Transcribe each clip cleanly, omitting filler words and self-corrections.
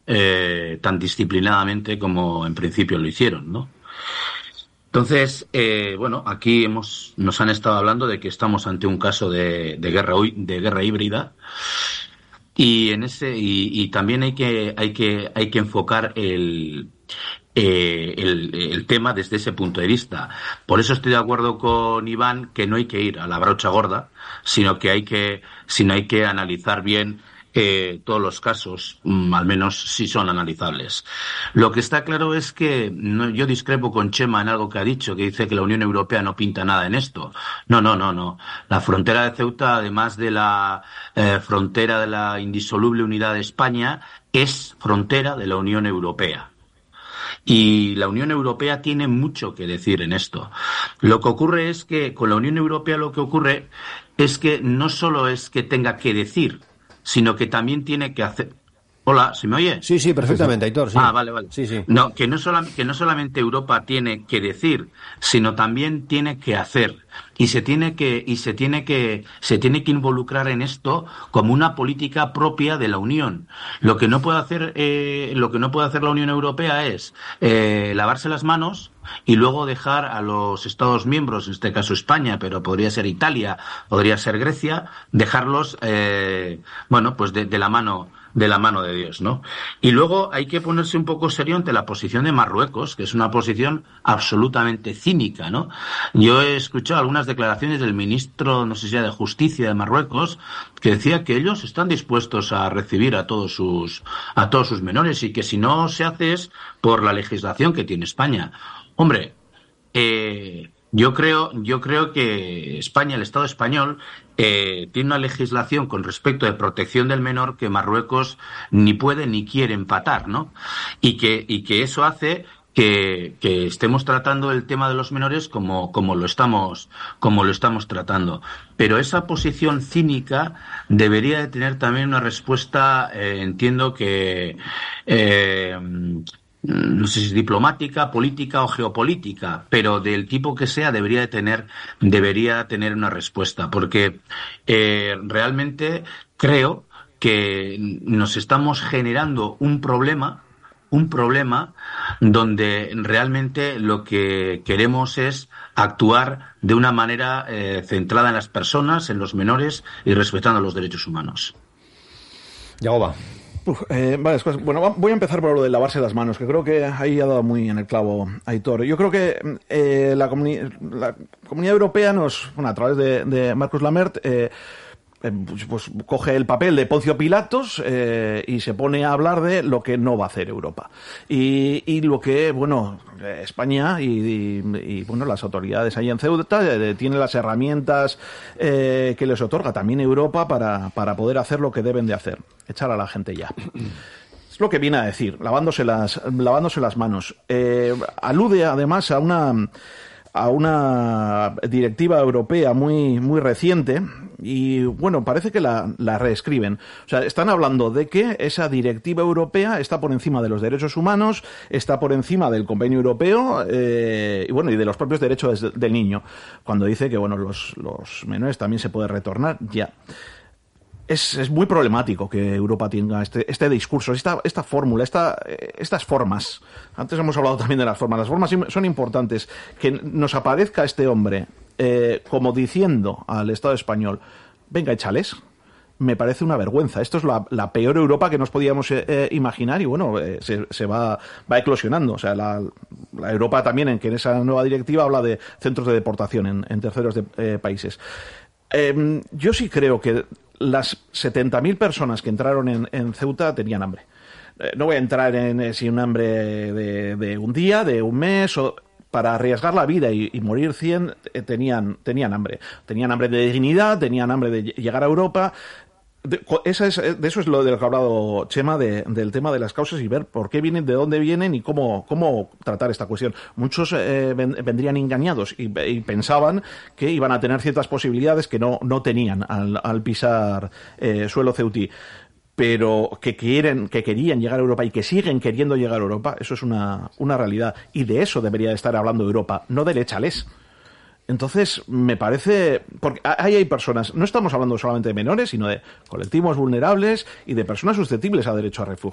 tan disciplinadamente como en principio lo hicieron, ¿no? Entonces, bueno, aquí nos han estado hablando de que estamos ante un caso de guerra híbrida, y también hay que enfocar el tema desde ese punto de vista. Por eso estoy de acuerdo con Iván que no hay que ir a la brocha gorda, sino que hay que analizar bien todos los casos, al menos si son analizables. Lo que está claro es que yo discrepo con Chema en algo que ha dicho, que dice que la Unión Europea no pinta nada en esto. No. La frontera de Ceuta, además de la frontera de la indisoluble unidad de España, es frontera de la Unión Europea. Y la Unión Europea tiene mucho que decir en esto. Lo que ocurre es que con la Unión Europea es que no solo es que tenga que decir, sino que también tiene que hacer. Hola, ¿se me oye? Sí, perfectamente, Aitor. Sí. Vale. Sí. No, que no solamente Europa tiene que decir, sino también tiene que hacer. Y se tiene que involucrar en esto como una política propia de la Unión. Lo que no puede hacer la Unión Europea es lavarse las manos y luego dejar a los Estados miembros, en este caso España, pero podría ser Italia, podría ser Grecia, dejarlos pues de la mano de Dios, ¿no? Y luego hay que ponerse un poco serio ante la posición de Marruecos, que es una posición absolutamente cínica, ¿no? Yo he escuchado algunas declaraciones del ministro, no sé si era de Justicia de Marruecos, que decía que ellos están dispuestos a recibir a todos sus menores y que si no se hace es por la legislación que tiene España. Hombre, yo creo que España, el Estado español, tiene una legislación con respecto de protección del menor que Marruecos ni puede ni quiere empatar, ¿no? Y que eso hace que estemos tratando el tema de los menores como lo estamos tratando. Pero esa posición cínica debería de tener también una respuesta, entiendo que no sé si es diplomática, política o geopolítica, pero del tipo que sea debería tener una respuesta, porque realmente creo que nos estamos generando un problema donde realmente lo que queremos es actuar de una manera centrada en las personas, en los menores y respetando los derechos humanos. Yagoba. Bueno, voy a empezar por lo de lavarse las manos, que creo que ahí ha dado muy en el clavo Aitor. Yo creo que la Comunidad Europea a través de Marcus Lamert, pues coge el papel de Poncio Pilatos y se pone a hablar de lo que no va a hacer Europa. Y lo que, España y las autoridades ahí en Ceuta tienen las herramientas que les otorga también Europa para poder hacer lo que deben de hacer, echar a la gente ya. Es lo que viene a decir, lavándose las manos. Alude además a una directiva europea muy, muy reciente y, parece que la reescriben. O sea, están hablando de que esa directiva europea está por encima de los derechos humanos, está por encima del convenio europeo y de los propios derechos del niño. Cuando dice que, los menores también se puede retornar ya. Es muy problemático que Europa tenga este discurso, esta fórmula, estas formas. Antes hemos hablado también de las formas. Las formas son importantes. Que nos aparezca este hombre como diciendo al Estado español, venga, échales, me parece una vergüenza. Esto es la peor Europa que nos podíamos imaginar y se va eclosionando. O sea, la Europa también, en que en esa nueva directiva habla de centros de deportación en terceros países. Yo sí creo que las 70.000 personas que entraron en Ceuta tenían hambre. No voy a entrar en si un hambre de un día, de un mes, o para arriesgar la vida y morir 100, tenían hambre. Tenían hambre de dignidad, tenían hambre de llegar a Europa. De eso es lo de lo que ha hablado Chema, del tema de las causas y ver por qué vienen, de dónde vienen y cómo tratar esta cuestión. Muchos vendrían engañados y pensaban que iban a tener ciertas posibilidades que no tenían al pisar suelo ceutí. Pero que querían llegar a Europa y que siguen queriendo llegar a Europa, eso es una realidad. Y de eso debería de estar hablando Europa, no del échales. Entonces, me parece... Porque ahí hay personas... No estamos hablando solamente de menores, sino de colectivos vulnerables y de personas susceptibles a derecho a refugio.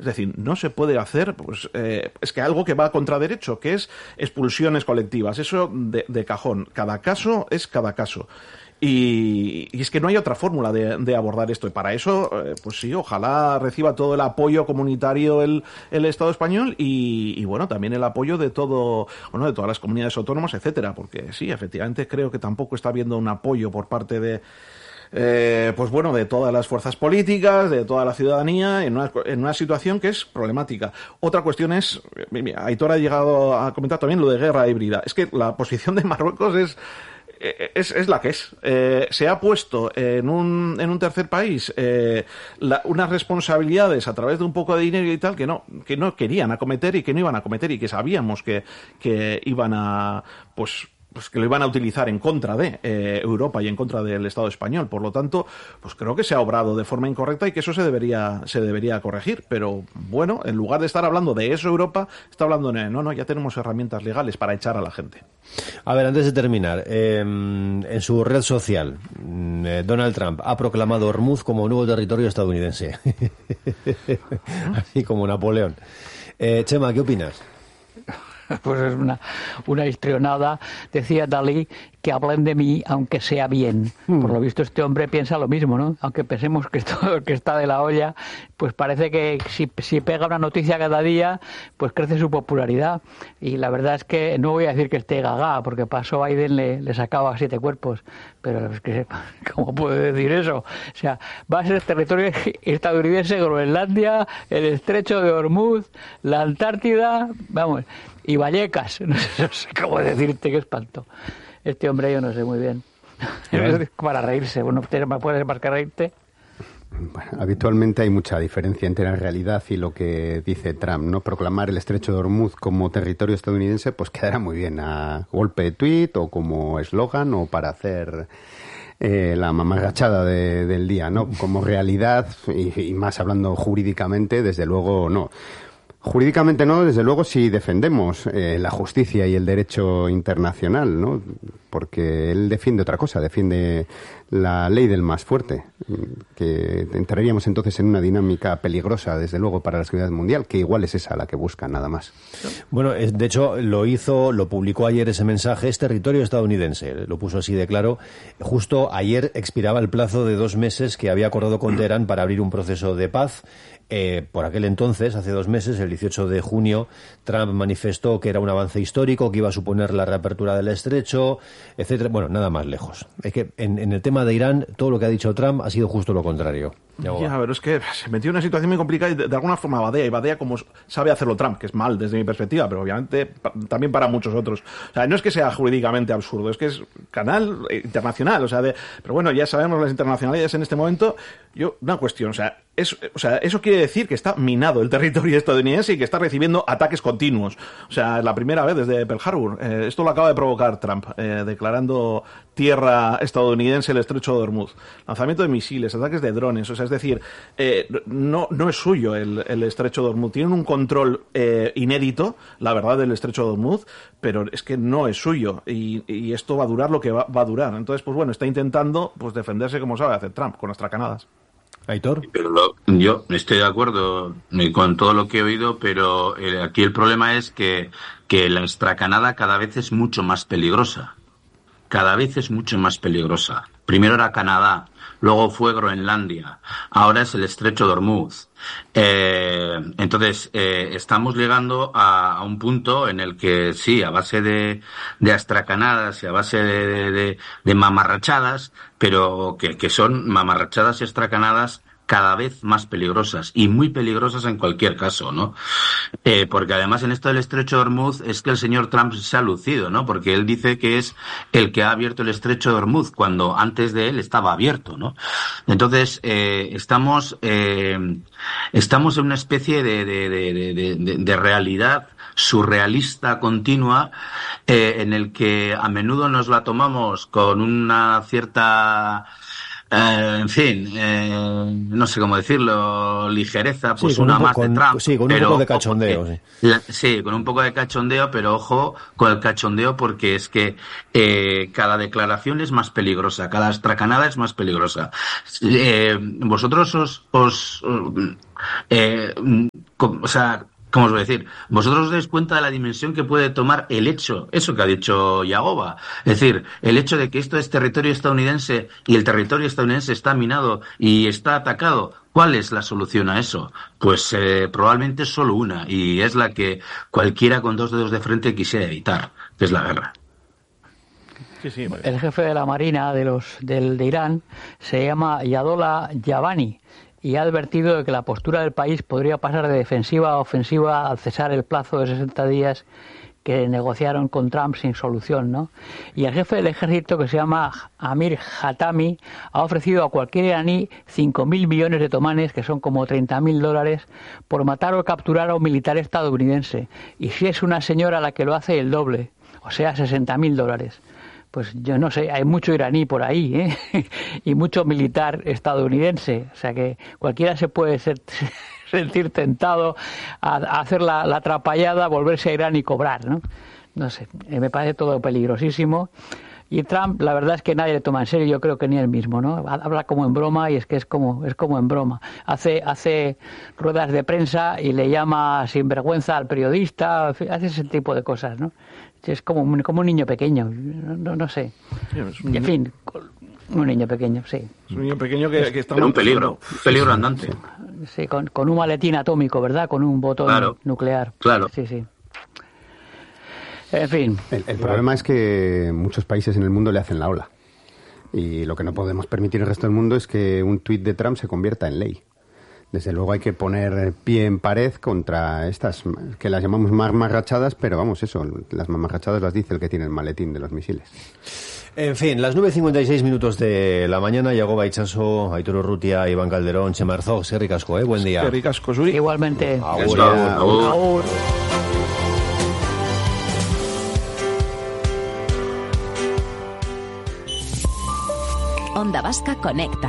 Es decir, no se puede hacer, pues, es que algo que va contra derecho, que es expulsiones colectivas. Eso de cajón. Cada caso es cada caso. Y es que no hay otra fórmula de abordar esto. Y para eso, pues sí, ojalá reciba todo el apoyo comunitario el Estado español y bueno, también el apoyo de todas las comunidades autónomas, etcétera. Porque sí, efectivamente creo que tampoco está habiendo un apoyo por parte de de todas las fuerzas políticas, de toda la ciudadanía, en una situación que es problemática. Otra cuestión es, Aitor ha llegado a comentar también lo de guerra híbrida. Es que la posición de Marruecos es la que es. Se ha puesto en un tercer país unas responsabilidades a través de un poco de dinero y tal que no querían acometer y que no iban a acometer y que sabíamos que iban a pues que lo iban a utilizar en contra de Europa y en contra del Estado español. Por lo tanto, pues creo que se ha obrado de forma incorrecta y que eso se debería corregir. Pero bueno, en lugar de estar hablando de eso Europa, está hablando de no, ya tenemos herramientas legales para echar a la gente. A ver, antes de terminar, en su red social, Donald Trump ha proclamado Hormuz como nuevo territorio estadounidense. Así como Napoleón. Chema, ¿qué opinas? Pues es una histrionada. Decía Dalí que hablen de mí aunque sea bien. Por lo visto este hombre piensa lo mismo, ¿no? Aunque pensemos que esto que está de la olla, pues parece que si pega una noticia cada día, pues crece su popularidad. Y la verdad es que no voy a decir que esté gaga, porque pasó Biden le sacaba 7 cuerpos. Pero es que, ¿cómo puede decir eso? O sea, va a ser territorio estadounidense, Groenlandia, el estrecho de Hormuz, la Antártida, vamos, y Vallecas. No sé cómo decirte, qué espanto. Este hombre yo no sé muy bien. Para reírse, bueno, ¿me puedes más que reírte? Bueno, habitualmente hay mucha diferencia entre la realidad y lo que dice Trump, ¿no? Proclamar el estrecho de Hormuz como territorio estadounidense, pues quedará muy bien a golpe de tuit o como eslogan o para hacer la mamarrachada del día, ¿no? Como realidad y más hablando jurídicamente, desde luego no. Jurídicamente no, desde luego si defendemos la justicia y el derecho internacional, ¿no? Porque él defiende otra cosa, defiende la ley del más fuerte, que entraríamos entonces en una dinámica peligrosa, desde luego, para la seguridad mundial, que igual es esa la que buscan, nada más. Bueno, de hecho, lo publicó ayer ese mensaje, es territorio estadounidense, lo puso así de claro. Justo ayer expiraba el plazo de 2 meses que había acordado con Teherán para abrir un proceso de paz. Por aquel entonces, hace 2 meses, el 18 de junio, Trump manifestó que era un avance histórico, que iba a suponer la reapertura del estrecho, etcétera. Bueno, nada más lejos. Es que en el tema de Irán, todo lo que ha dicho Trump ha sido justo lo contrario. Ya, pero es que se metió en una situación muy complicada y de alguna forma badea como sabe hacerlo Trump, que es mal desde mi perspectiva, pero obviamente también para muchos otros. O sea, no es que sea jurídicamente absurdo, es que es canal internacional, pero bueno, ya sabemos las internacionalidades en este momento. Una cuestión, eso quiere decir que está minado el territorio estadounidense y que está recibiendo ataques continuos. O sea, es la primera vez desde Pearl Harbor. Esto lo acaba de provocar Trump, declarando tierra estadounidense el estrecho de Hormuz. Lanzamiento de misiles, ataques de drones. O sea, es decir, no es suyo el estrecho de Hormuz. Tienen un control inédito, la verdad, del estrecho de Hormuz, pero es que no es suyo. Y esto va a durar lo que va a durar. Entonces, pues bueno, está intentando pues defenderse como sabe hacer Trump, con las tracanadas. Aitor. Pero yo estoy de acuerdo con todo lo que he oído, pero aquí el problema es que la estracanada cada vez es mucho más peligrosa. Cada vez es mucho más peligrosa. Primero era Canadá, luego fue Groenlandia, ahora es el estrecho de Hormuz. Entonces, estamos llegando a un punto en el que sí, a base de astracanadas y a base de mamarrachadas, pero que son mamarrachadas y astracanadas cada vez más peligrosas y muy peligrosas en cualquier caso, ¿no? Porque además en esto del estrecho de Hormuz es que el señor Trump se ha lucido, ¿no? Porque él dice que es el que ha abierto el estrecho de Hormuz cuando antes de él estaba abierto, ¿no? Entonces, estamos en una especie de realidad surrealista continua en el que a menudo nos la tomamos con una cierta no sé cómo decirlo, ligereza, pues sí, una más de Trump. Sí, con un poco de cachondeo. Sí, con un poco de cachondeo, pero ojo con el cachondeo porque es que cada declaración es más peligrosa, cada astracanada es más peligrosa. Vosotros O sea, ¿cómo os voy a decir? Vosotros os dais cuenta de la dimensión que puede tomar el hecho, eso que ha dicho Yagoba. Es decir, el hecho de que esto es territorio estadounidense y el territorio estadounidense está minado y está atacado. ¿Cuál es la solución a eso? Pues probablemente solo una, y es la que cualquiera con 2 dedos de frente quisiera evitar, que es la guerra. Sí, pues. El jefe de la Marina de Irán se llama Yadollah Yavani, y ha advertido de que la postura del país podría pasar de defensiva a ofensiva al cesar el plazo de 60 días que negociaron con Trump sin solución, ¿no? Y el jefe del ejército, que se llama Amir Hatami, ha ofrecido a cualquier iraní 5.000 millones de tomanes, que son como $30.000, por matar o capturar a un militar estadounidense. Y si es una señora la que lo hace, el doble, o sea, $60.000. Pues yo no sé, hay mucho iraní por ahí, ¿eh? Y mucho militar estadounidense. O sea que cualquiera se puede sentir tentado a hacer la atrapallada, volverse a Irán y cobrar, ¿no? No sé, me parece todo peligrosísimo. Y Trump, la verdad es que nadie le toma en serio, yo creo que ni él mismo, ¿no? Habla como en broma, y es que es como en broma. Hace ruedas de prensa y le llama sinvergüenza al periodista, hace ese tipo de cosas, ¿no? Es como un niño pequeño, no sé. Sí, en fin, un niño pequeño, sí. Es un niño pequeño que está... Pero un peligro andante. Sí, con un maletín atómico, ¿verdad? Con un botón nuclear. Claro. Sí. En fin. El problema es que muchos países en el mundo le hacen la ola. Y lo que no podemos permitir el resto del mundo es que un tuit de Trump se convierta en ley. Desde luego hay que poner pie en pared contra estas, que las llamamos mamarrachadas, pero vamos, eso, las mamarrachadas las dice el que tiene el maletín de los misiles. En fin, las 9:56 de la mañana, Yagoba Itxaso, Aitor Urrutia, Iván Calderón, Txema Herzog, Serrik asko, buen día. Serrik asko, Zuri. Igualmente. Agur. Onda Vasca Conecta.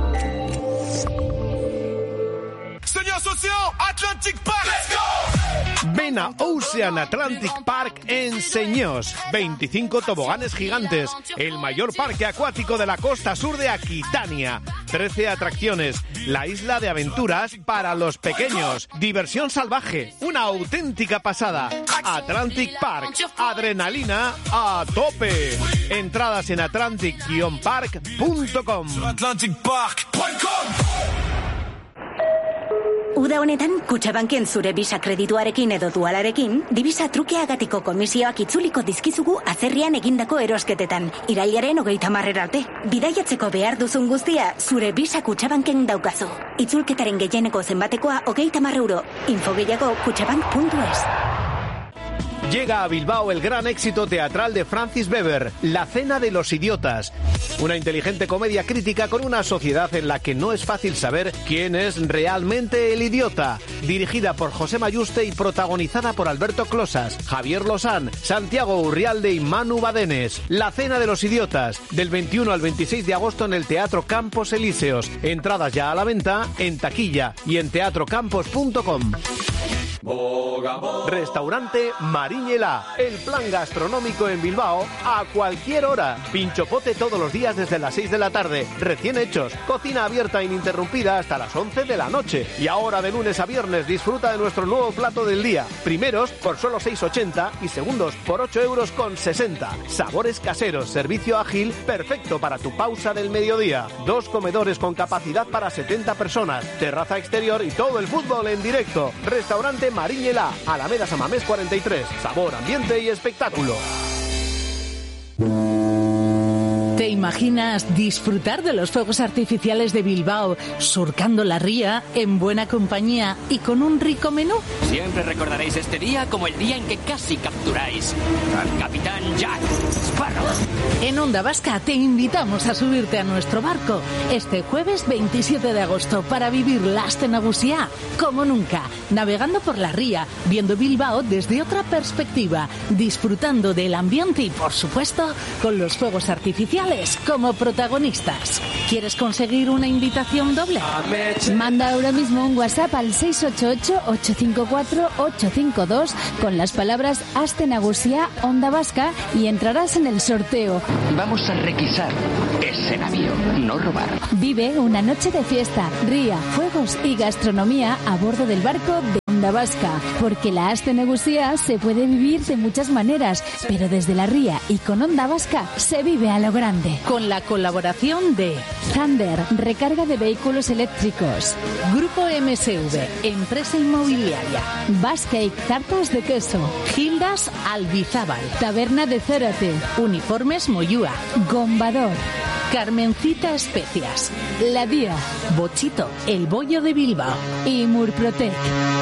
Atlantic Park. Let's go. Ven a Ocean Atlantic Park en Señós. 25 toboganes gigantes. El mayor parque acuático de la costa sur de Aquitania. 13 atracciones. La isla de aventuras para los pequeños. Diversión salvaje. Una auténtica pasada. Atlantic Park. Adrenalina a tope. Entradas en atlantic-park.com. Uda honetan, Kutxabanken zure Visa kredituarekin edo dualarekin, Divisa trukeagatiko komisioak itzuliko dizkizugu atzerrian egindako erosketetan. Irailaren 30 arte. Bidaiatzeko behar duzun guztia, zure Visa Kutxabanken daukazu. Itzulketaren gehieneko zenbatekoa €30. Info gehiago kutxabank.es. Llega a Bilbao el gran éxito teatral de Francis Weber, La Cena de los Idiotas. Una inteligente comedia crítica con una sociedad en la que no es fácil saber quién es realmente el idiota. Dirigida por José Mayuste y protagonizada por Alberto Closas, Javier Lozán, Santiago Urrialde y Manu Badenes. La Cena de los Idiotas, del 21 al 26 de agosto en el Teatro Campos Elíseos. Entradas ya a la venta en taquilla y en teatrocampos.com. Restaurante Mariñela, el plan gastronómico en Bilbao a cualquier hora. Pinchopote todos los días desde las 6 de la tarde, recién hechos, cocina abierta ininterrumpida hasta las 11 de la noche. Y ahora de lunes a viernes disfruta de nuestro nuevo plato del día. Primeros por solo 6,80 y segundos por 8,60 €. Sabores caseros, servicio ágil, perfecto para tu pausa del mediodía. 2 comedores con capacidad para 70 personas, terraza exterior y todo el fútbol en directo. Restaurante Mariñela, Alameda Samamés 43. Sabor, ambiente y espectáculo. ¿Te imaginas disfrutar de los fuegos artificiales de Bilbao, surcando la ría, en buena compañía y con un rico menú? Siempre recordaréis este día como el día en que casi capturáis al capitán Jack Sparrow. En Onda Vasca te invitamos a subirte a nuestro barco este jueves 27 de agosto para vivir la Aste Nagusia como nunca, navegando por la ría, viendo Bilbao desde otra perspectiva, disfrutando del ambiente y, por supuesto, con los fuegos artificiales Héroes como protagonistas. ¿Quieres conseguir una invitación doble? Manda ahora mismo un WhatsApp al 688-854-852 con las palabras Aste Nagusia Onda Vasca y entrarás en el sorteo. Vamos a requisar ese navío, no robar. Vive una noche de fiesta, ría, fuegos y gastronomía a bordo del barco de Onda Vasca, porque la Aste Nagusia se puede vivir de muchas maneras, pero desde la ría y con Onda Vasca se vive a lo grande. Con la colaboración de Thunder, recarga de vehículos eléctricos. Grupo MSV, empresa inmobiliaria. Bascake, tartas de queso. Gildas Albizábal. Taberna de Zárate. Uniformes Moyúa. Gombador. Carmencita Especias. La Día. Bochito, el bollo de Bilbao. Y Murprotec.